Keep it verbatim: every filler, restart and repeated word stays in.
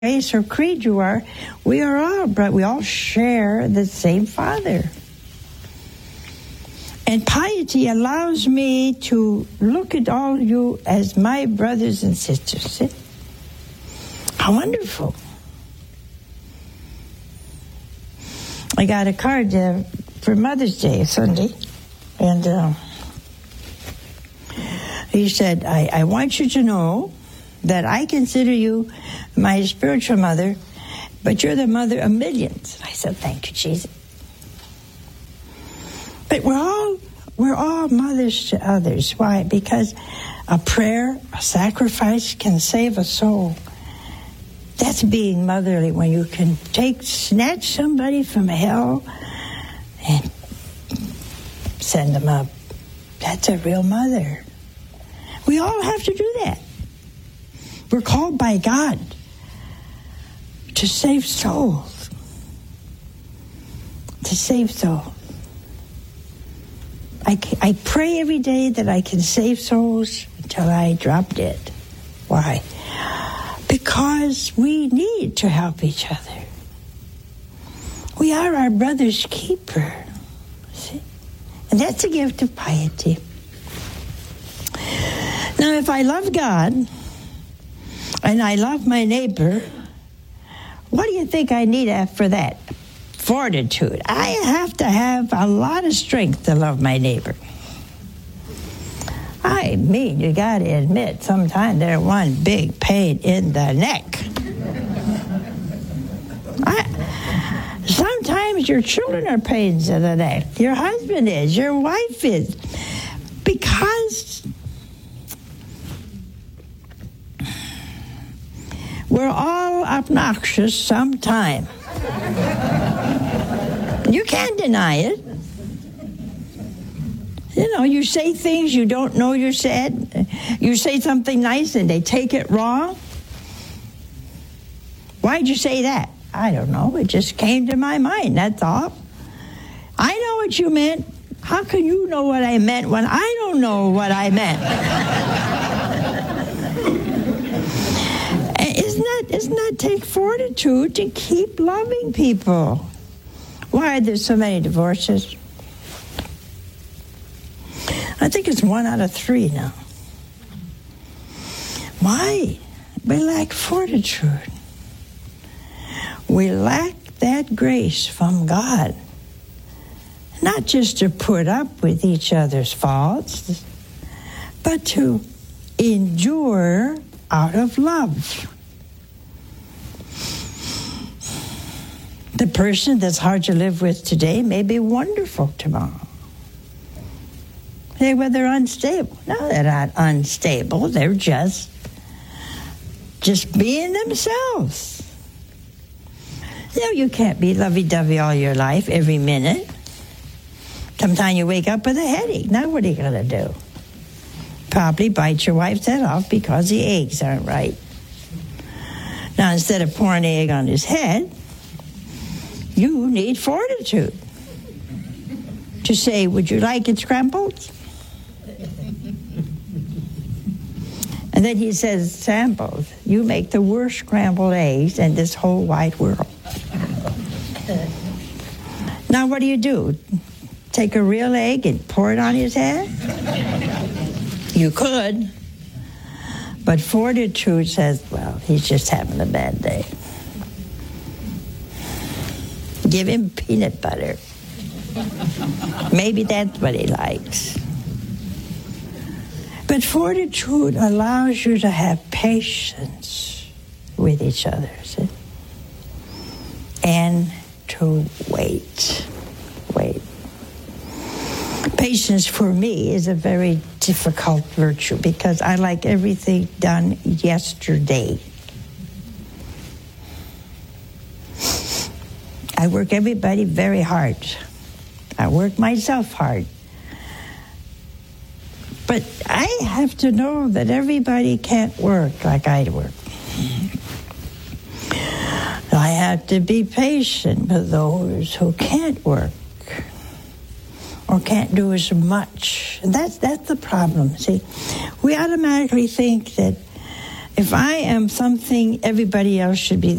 race or creed you are, we are all, but we all share the same Father. And piety allows me to look at all of you as my brothers and sisters. See? How wonderful. I got a card uh, for Mother's Day, Sunday, and uh, he said, I, I want you to know that I consider you my spiritual mother, but you're the mother of millions. I said, thank you, Jesus. But we're all we're all mothers to others. Why? Because a prayer, a sacrifice can save a soul. That's being motherly, when you can take, snatch somebody from hell and send them up. That's a real mother. We all have to do that. We're called by God to save souls. To save souls. I, I pray every day that I can save souls until I drop dead. Why? Because we need to help each other. We are our brother's keeper. See? And that's a gift of piety. Now, if I love God and I love my neighbor, what do you think I need for that? Fortitude. I have to have a lot of strength to love my neighbor. I mean, you got to admit, sometimes they're one big pain in the neck. I, sometimes your children are pains in the neck. Your husband is. Your wife is. Because we're all obnoxious sometime. You can't deny it. You know, you say things you don't know you said. You say something nice and they take it wrong. Why'd you say that? I don't know. It just came to my mind, that's all. I know what you meant. How can you know what I meant when I don't know what I meant? Isn't that, isn't that take fortitude to keep loving people? Why are there so many divorces? I think it's one out of three now. Why? We lack fortitude. We lack that grace from God. Not just to put up with each other's faults, but to endure out of love. The person that's hard to live with today may be wonderful tomorrow. They, well, they're unstable. No, they're not unstable. They're just, just being themselves. You know, you can't be lovey-dovey all your life, every minute. Sometimes you wake up with a headache. Now what are you going to do? Probably bite your wife's head off because the eggs aren't right. Now, instead of pouring an egg on his head, you need fortitude to say, would you like it scrambled? And then he says, sampled, you make the worst scrambled eggs in this whole wide world. Now what do you do? Take a real egg and pour it on his head? You could. But fortitude says, well, he's just having a bad day. Give him peanut butter. Maybe that's what he likes. But fortitude allows you to have patience with each other, see? And to wait. Wait. Patience for me is a very difficult virtue because I like everything done yesterday. I work everybody very hard. I work myself hard. But I have to know that everybody can't work like I work. I have to be patient with those who can't work or can't do as much. And that's, that's the problem, see. We automatically think that If I am something, everybody else should be